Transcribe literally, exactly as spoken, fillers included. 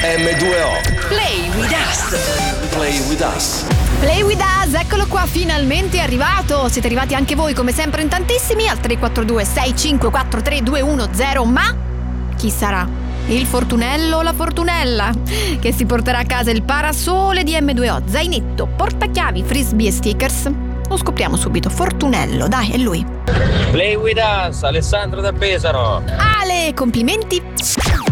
emme due o. Play with us. Play with us. Play with us, eccolo qua, finalmente è arrivato. Siete arrivati anche voi come sempre in tantissimi al tre quattro due sei cinque quattro tre due uno zero. Ma chi sarà? Il fortunello o la fortunella che si porterà a casa il parasole di emme due o, zainetto, portachiavi, frisbee e stickers? Lo scopriamo subito. Fortunello, dai, è lui. Play with us, Alessandro da Pesaro. Ale, complimenti.